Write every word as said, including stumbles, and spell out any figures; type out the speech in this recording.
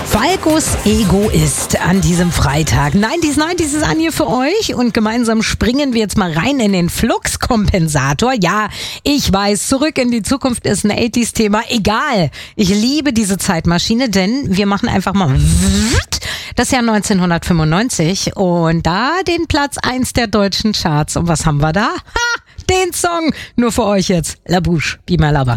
Falcos Egoist an diesem Freitag. neunzig neunzig ist an hier für euch und gemeinsam springen wir jetzt mal rein in den Fluxkompensator. Ja, ich weiß, zurück in die Zukunft ist ein achtziger-Thema. Egal, ich liebe diese Zeitmaschine, denn wir machen einfach mal das Jahr neunzehnhundertfünfundneunzig und da den Platz eins der deutschen Charts. Und was haben wir da? Ha, den Song nur für euch jetzt. La Bouche, Be My Lover.